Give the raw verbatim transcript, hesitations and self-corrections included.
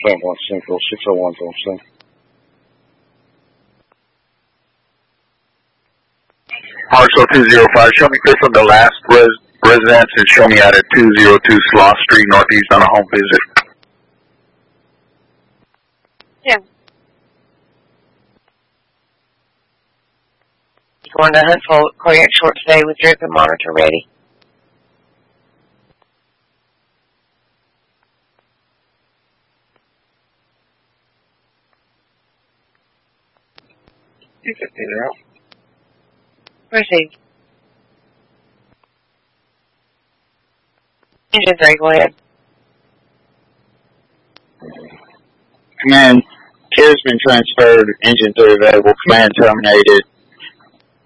Plant one Central, six oh one Thompson. Marshall two zero five, show me clear from the last res residence and show me out at two oh two Sloss Street Northeast on a home visit. Yeah. Going to Huntsville, cardiac short stay with drip and monitor ready. You can figure out. Proceed. Engine three, go ahead. Command, care has been transferred, engine three available, command terminated.